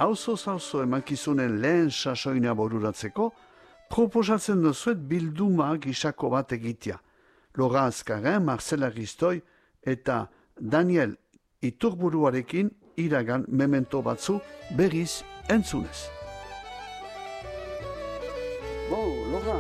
auzo emankizunen lehen sasoina bururatzeko, proposatzen dozuet bilduma gisako bat egitea. Lora Azkarren, Marcela Ristoi eta Daniel Iturburuarekin iragan memento batzu berriz entzunez. Lora,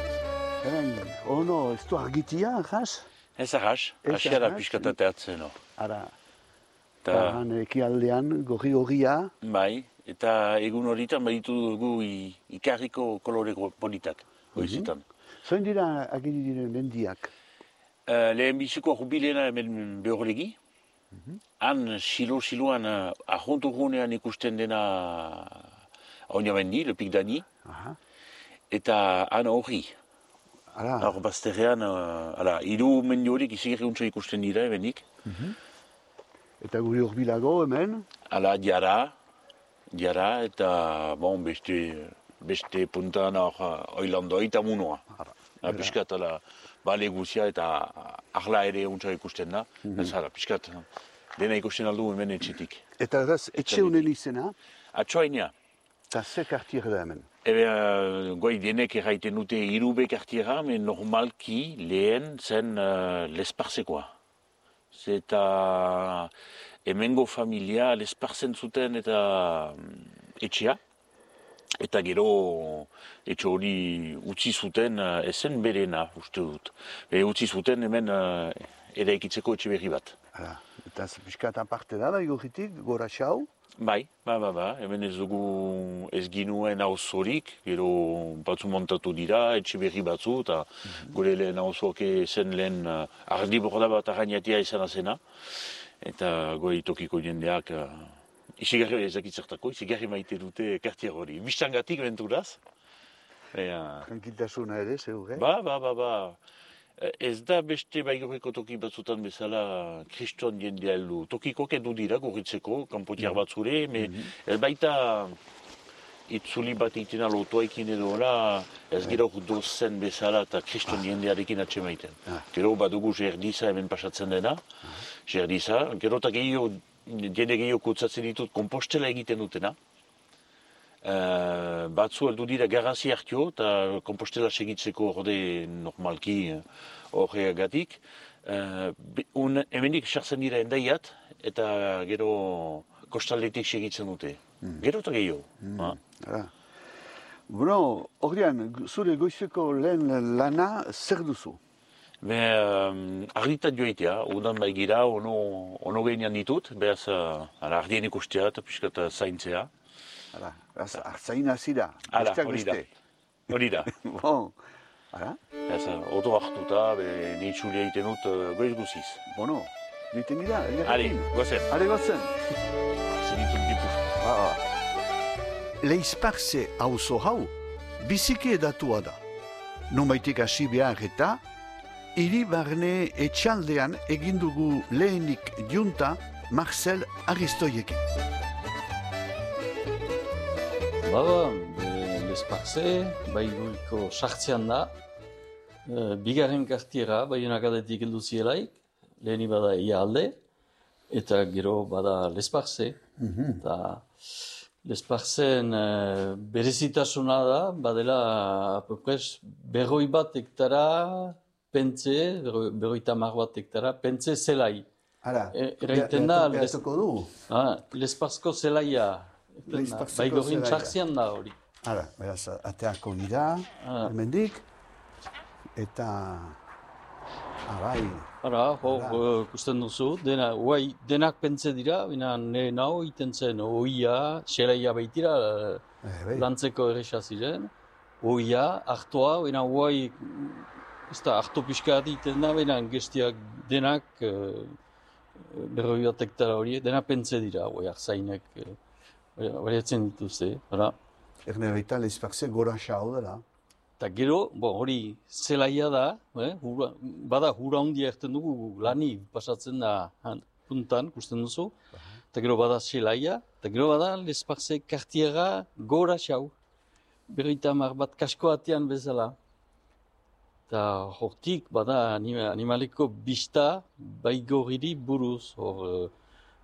ono, ez du argitia, jas? Ez arras, hasia da pixkatate atzen. Ara, eta ekialdean gorri-gorria. Bai, eta egun horietan baditu dugu ikarriko kolore politak, goizetan. Zoin dira agiri diren mendiak? Lehen biziko jubilena hemen behorlegi. Han siloan ahontugunean ikusten dena Oinamendi, Lepik Dani. Eta han hori. Hor bazterrean, hiru mendi horiek izigarri untsa ikusten dira hemenik. Eta guri horbilago hemen? Hala, diara eta beste puntan oilandoa eta munoa. Piskat, bale guzia eta ahla ere untsa ikusten da. Piskat, dena ikusten aldu hemen etxetik. Eta etxe honen izena? Atxoainia. Eta ze kartier da hemen? Goi denek erraiten dute irube kartiera, men normalki lehen zen lesparzekoa. Eta hemengo familia lesparzen zuten eta etxea. Eta gero etxe hori utzi zuten ezen berena, uste dut. Utzi zuten hemen eraikitzeko etxe berri bat. Eta pixkat aparte da, igorritik, gora xau? Bai, hemen ez dugu ez ginuen auzorik, gero batzu montatu dira, etxe berri batzu, eta gure lehen auzoak zen lehen ardi borda bat arrainatia izan azena. Eta goi tokiko jendeak izigarri ezakitzertako, izigarri maite dute kartier hori. Bistangatik benturaz. Tranquiltasuna ere, zeur, Ba. Ez da beste baigorreko toki batzutan bezala kriston jendea heldu. Tokikoak edu dira gurritzeko, kanpotiar batzure, ez baita itzuli bat egiten alotoekin edo ez gira dozen bezala eta kriston jendearekin atxe maiten. Gero badugu Gerdiza hemen pasatzen dena, Gerdiza, gero eta jende gehiago kutsatzen ditut kompostela egiten dutena. Batzu heldu dira garrazi hartio eta kompostela segitzeko orde normalki horreagatik. Hemenik sartzen dira endaiat eta gero kostaldetik segitzen dute. Gero eta gehiago. Bueno, horrean, zure goizeko lehen lana zer duzu? Arditat joitea, udan baigira, ono gehinean ditut, behaz ardien ikustea eta pixkat zaintzea. Artzain azira, hori da. Bon, oto hartuta, nitxulia egiten dut goiz guziz. Bueno, biten gira, gozen. Gozen. Zinitun dipu. Leizparze auzo hau, biziki edatua da. Nomaitik hasi behar eta, hiri barne etxaldean egindugu lehenik junta Marcel Aristoiekin. Lesparze, baiguriko sartzean da, bigarren kartiera, Baionakadetik heldu zielaik, leheni bada ia alde, eta gero bada Lesparze. Eta Lesparzen berezitasuna da, badela berroi bat hektara pentze, berroita mar bat hektara pentze zelai. Eraiten da, Lesparzko zelaia. Baigorin txartzian da hori. Beraz, ateako gira, hemendik, eta, bai. Kusten duzu, denak pentze dira, nire nau iten zen oia, xelaia baitira, lantzeko erresa ziren, oia, hartoa, oai, ez da, harto pixka iten da, gestiak denak, berroi bat hektara hori, denak pentze dira, oai, arzainek, variatzen dituzte, Erne baita Leizparze gora xau dela. Eta gero, hori zelaia da, bada hura handia erten dugu lani pasatzen da puntan, kusten duzu. Eta gero bada zelaia, eta gero bada Leizparze kartiera gora xau. Berroita mar bat kasko atean bezala. Eta hortik bada animaleko bista baigoriri buruz.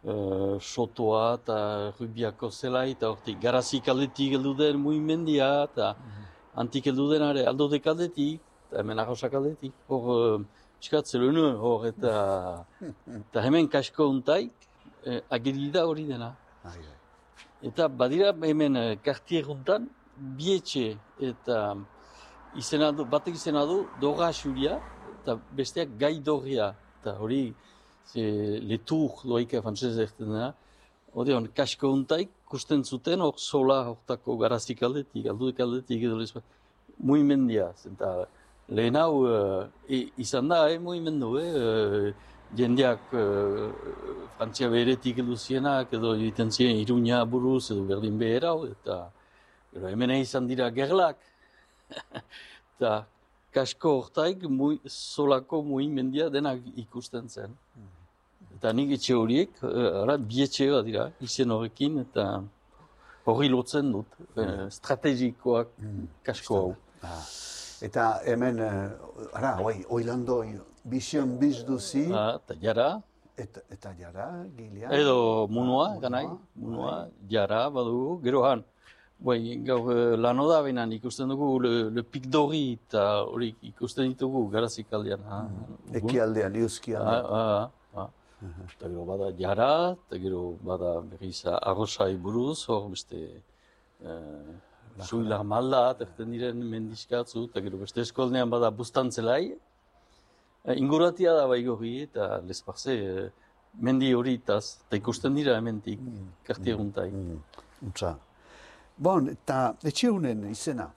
sotoa eta rubiako zelai, eta hortik garazik aldetik heldu den mugimendia, eta antik heldu denare aldodek aldetik, eta hemen arrosak aldetik. Hor, piskat zelunu, hor, eta hemen kasko untaik, ageri da hori dena. Eta badira hemen kartier untan, bietxe eta batek izena du Dora Xuria, eta besteak Gai Dorria, eta hori letur doaika frantzez erten dena. Odeon, kasko untaik kusten zuten hor sola hortako garazik aldetik, aldudek aldetik edo lezpat. Mugimendia, eta lehen hau izan da, mugimendu, jendeak Frantzia beretik edo zienak, edo egiten ziren Iruña buruz, edo berdin behera, eta hemen izan dira gerlak. Eta kasko hortaik solako mugimendia denak ikusten zen. Eta nik etxe horiek, bietxe bat dira, izen horrekin, eta hori lotzen dut, strategikoak kasko hau. Eta hemen, oilando, bizion bizduzi. Eta jara. Eta jara, gilean. Edo munua, ganai, munua, jara badugu, gerohan. Gaur lanoda benan ikusten dugu le Pic d'Ori, eta hori ikusten ditugu garazik aldean. Ekialdean, iuzkialdean. Eta gero bada jara, eta gero bada berriz arrosai buruz, hor beste suilar malda, erten diren mendizkatzu, eta gero beste eskolnean bada bustantzelai. Inguratia da baigorri, eta lezparze mendi horitaz, eta ikusten dira hementik, kartieruntai. Untza. Bon, eta etxe honen izena?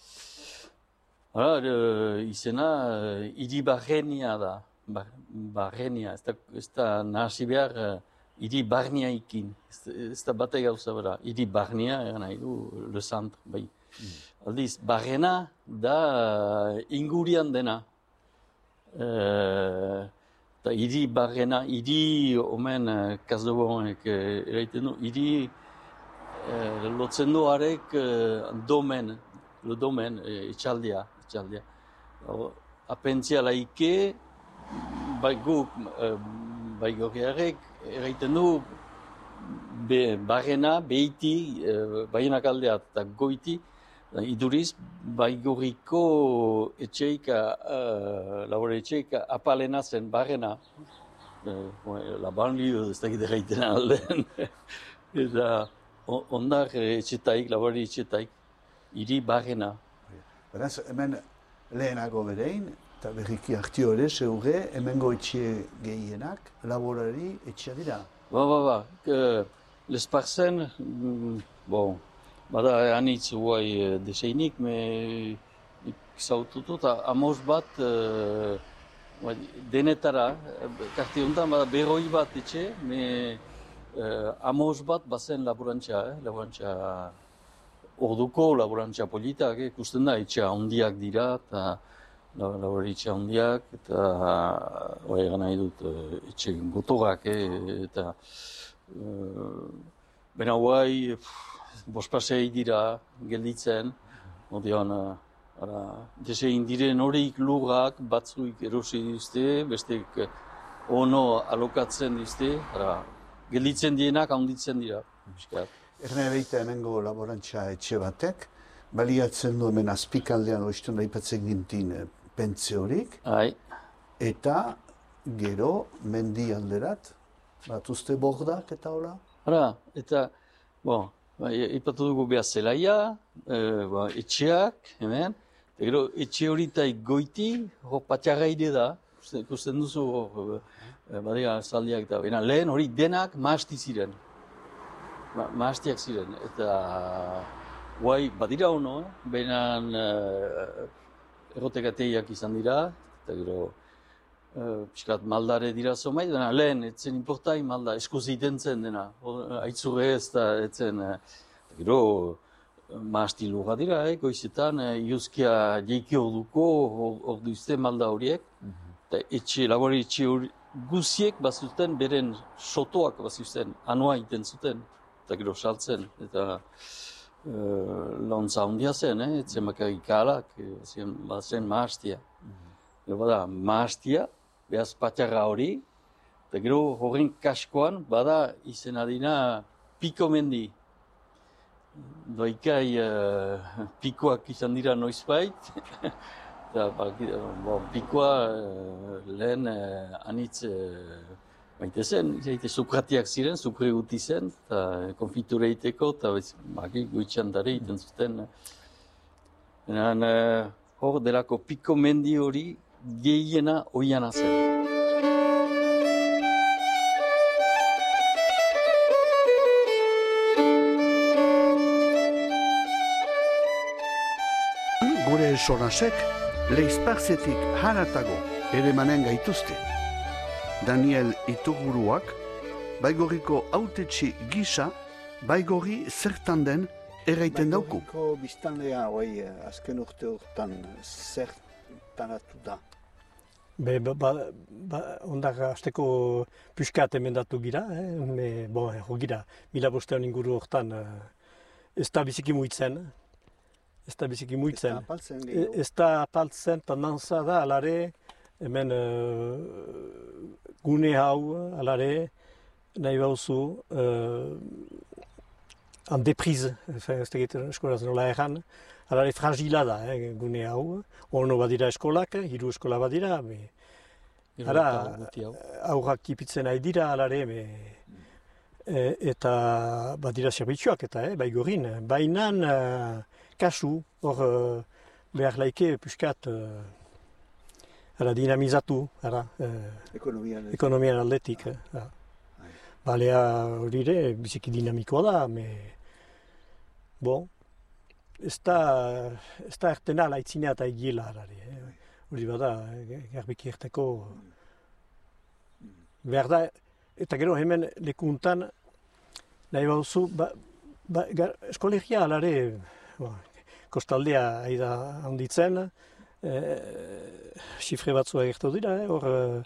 Izena hiri Barrenia da. Barrenia, ez da nahasi behar hiri Barniaikin. Ez da bate gauza bera. Hiri Barnia, nahi du, le centre, bai. Aldiz, Barrena da ingurian dena. Eta hiri Barrena, hiri omen Kasdobonek eraiten du, hiri lotzen du harek domen, le domen, etxaldia. Apentzia laike, bai guk, bai gorriarek, eraiten du Barrena, behiti, baienak aldea eta goiti, iduriz, bai gorriko etxeika, labore etxeika apalena zen Barrena. La banlieue, ez dakit eraiten aldean. Eta ondar etxetaik, labore etxetaik, hiri Barrena. Beraz, hemen lehenago berein, eta berriki hartio ere, zeure, hemengo etxe gehienak, laborari etxea dira. Lezparzen, bada anitz guai deseinik, zaututu, eta amos bat denetara, karte honetan bada berroi bat etxe, amos bat bazen laborantza orduko laborantza politak, ikusten da, etxea handiak dira, eta labore etxea handiak, eta egan nahi dut etxe gotorak, eta bena guai, bospasei dira gelditzen, odean, desein diren horik lurrak batzuik erosi dizte, bestek ono alokatzen dizte, gelditzen dienak handitzen dira. Erne behita hemengo laborantza etxe batek, baliatzen du hemen azpikaldean oiztun aipatzen gintin pentze horik, eta gero mendi alderat, bat uste bordak eta hola? Eta, ipatu dugu behar zelaia, etxeak, hemen, eta gero etxe horitaik goiti, hor patiagaide da, ikusten duzu, badira zaldiak eta lehen hori denak mahasti ziren. Mahastiak ziren, eta guai badira hono, behinan errotekateiak izan dira, eta gero piskat maldare dira zomai, dena lehen etzen importai malda, eskuz egiten zen dena, aitzure ez da etzen, gero mahasti lurra dira, goizetan, iuzkia jeiki orduko ordu izte malda horiek, eta labore etxe hori guziek bazuten beren sotoak bazuten, anoa egiten zuten. Eta gero saltzen, eta launtza handia zen, etzen bakarrik alak, bazen mahastia. Gero bada mahastia, behaz patxarra hori, eta Eta gero horren kaskoan, bada izena dina Piko mendi. Doikai pikoak izan dira noizbait. Eta pikoa lehen anitz maite zen, sukratiak ziren, sukre guti zen, eta konfiture egiteko, eta goitxandare egiten zuten. Hor delako Piko mendi hori gehiena oiana zen. Gure sonasek, leizparzetik haratago ere manen gaituzte. Daniel Ituguruak, Baigorriko autetxi gisa, Baigorri zertan den erraiten dauku. Baigorriko biztanlea, azken urte urtan, zertanatu da. Ondak azteko puskat emendatu gira, gira, 1500 inguru hortan ez da biziki muitzen. Ez da biziki muitzen. Ez da apaltzen, tendanza da, alare, hemen gune hau, alare, nahi bauzu, en depriz, ez tegiten eskolaz nola erran, alare fragila da, gune hau. Ono badira eskolak, 3 eskola badira, aurrak tipitzen nahi dira, alare, eta badira zerbitzuak, eta Baigorrin, bainan, kasu, hor behar laike puskat dinamizatu, ekonomian aldetik. Balea hori ere, biziki dinamikoa da, ez da ertena laitzinea eta egiela. Hori bada, garbiki erteko behar da, eta gero hemen lekuntan, nahi bauzu, eskolegia alare, kostaldea aida handitzen, xifre batzua egertu dira, hor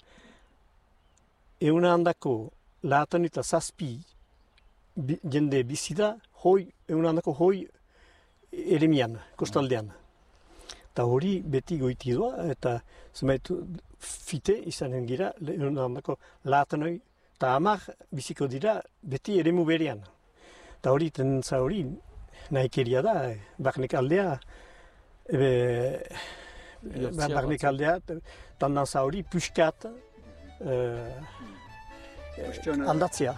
euna handako lahatan eta zazpi jende bizida, euna handako hoi eremian, kostaldean. Eta hori beti goiti doa, eta zemaitu fite izanen gira, euna handako lahatan hoi, eta 10 biziko dira beti eremu berean. Eta hori tendentza hori, nahikeria da, barnek aldea, tendanza hori puskat aldatzea.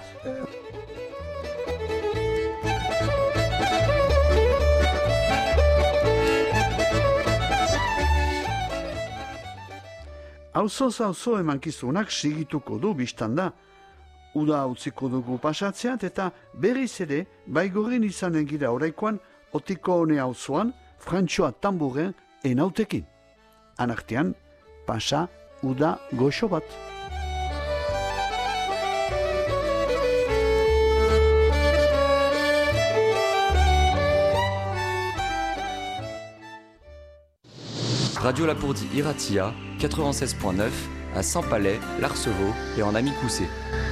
Auzo emankizunak sigituko du biztan da. Uda utziko dugu pasatzeat eta berriz ere Baigorrin izanen gira oraikoan Otiko hone auzoan Frantxoa Tamburen enautekin. Anartean, pasa uda goxo bat. Radio Lapourdie Iratia, 96.9, à Saint-Palais, Larceveau et en Amicoussé.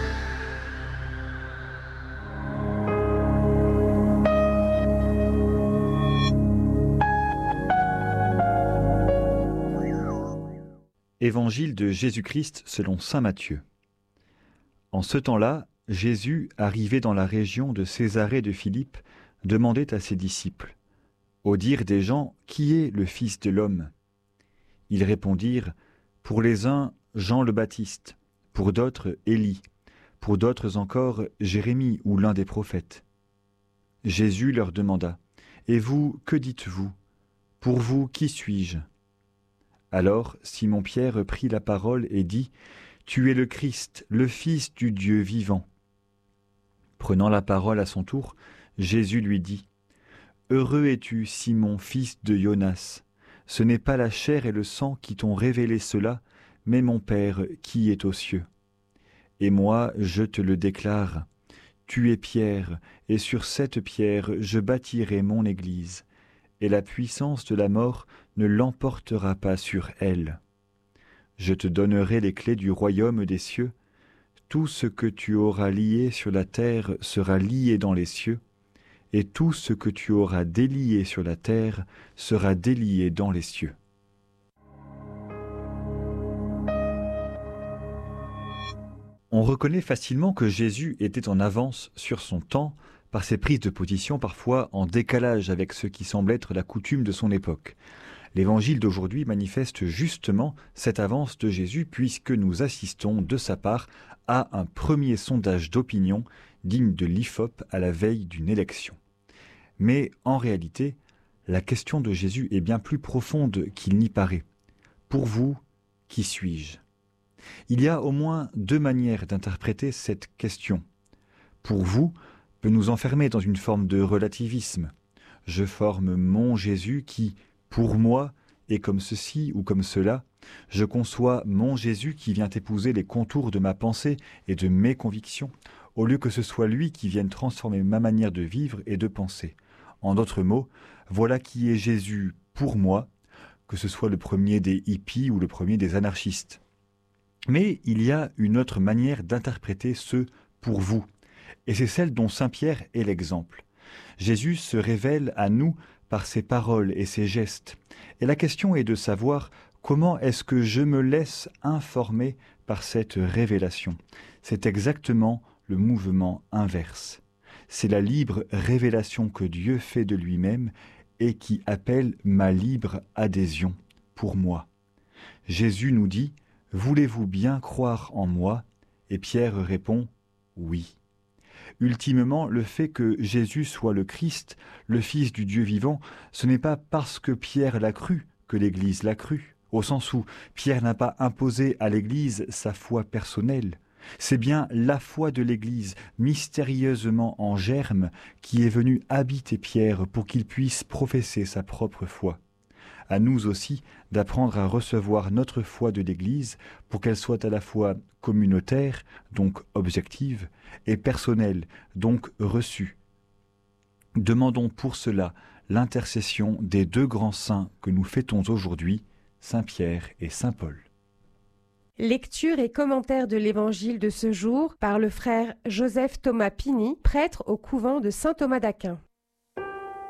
Évangile de Jésus-Christ selon saint Matthieu. En ce temps-là, Jésus, arrivé dans la région de Césarée de Philippe, demandait à ses disciples, au dire des gens, qui est le Fils de l'homme ? Ils répondirent, pour les uns, Jean le Baptiste, pour d'autres, Élie, pour d'autres encore, Jérémie ou l'un des prophètes. Jésus leur demanda, et vous, que dites-vous ? Pour vous, qui suis-je ? Alors Simon-Pierre prit la parole et dit, « Tu es le Christ, le Fils du Dieu vivant. » Prenant la parole à son tour, Jésus lui dit, « Heureux es-tu, Simon, fils de Jonas. Ce n'est pas la chair et le sang qui t'ont révélé cela, mais mon Père qui est aux cieux. Et moi, je te le déclare, tu es Pierre, et sur cette pierre je bâtirai mon Église, et la puissance de la mort ne l'emportera pas sur elle. Je te donnerai les clés du royaume des cieux. Tout ce que tu auras lié sur la terre sera lié dans les cieux, et tout ce que tu auras délié sur la terre sera délié dans les cieux. On reconnaît facilement que Jésus était en avance sur son temps par ses prises de position parfois en décalage avec ce qui semble être la coutume de son époque. L'Évangile d'aujourd'hui manifeste justement cette avance de Jésus puisque nous assistons de sa part à un premier sondage d'opinion digne de l'IFOP à la veille d'une élection. Mais en réalité, la question de Jésus est bien plus profonde qu'il n'y paraît. Pour vous, qui suis-je ? Il y a au moins deux manières d'interpréter cette question. Pour vous, peut nous enfermer dans une forme de relativisme. Je forme mon Jésus qui, pour moi, est comme ceci ou comme cela. Je conçois mon Jésus qui vient épouser les contours de ma pensée et de mes convictions, au lieu que ce soit lui qui vienne transformer ma manière de vivre et de penser. En d'autres mots, voilà qui est Jésus pour moi, que ce soit le premier des hippies ou le premier des anarchistes. Mais il y a une autre manière d'interpréter ce « pour vous », et c'est celle dont saint Pierre est l'exemple. Jésus se révèle à nous par ses paroles et ses gestes, et la question est de savoir comment est-ce que je me laisse informer par cette révélation. C'est exactement le mouvement inverse. C'est la libre révélation que Dieu fait de lui-même et qui appelle ma libre adhésion pour moi. Jésus nous dit « Voulez-vous bien croire en moi ?» Et Pierre répond « Oui ». Ultimement, le fait que Jésus soit le Christ, le Fils du Dieu vivant, ce n'est pas parce que Pierre l'a cru que l'Église l'a cru, au sens où Pierre n'a pas imposé à l'Église sa foi personnelle. C'est bien la foi de l'Église, mystérieusement en germe, qui est venue habiter Pierre pour qu'il puisse professer sa propre foi. À nous aussi d'apprendre à recevoir notre foi de l'Église pour qu'elle soit à la fois communautaire, donc objective, et personnelle, donc reçue. Demandons pour cela l'intercession des deux grands saints que nous fêtons aujourd'hui, Saint Pierre et Saint Paul. Lecture et commentaire de l'Évangile de ce jour par le frère Joseph Thomas Pini, prêtre au couvent de Saint Thomas d'Aquin.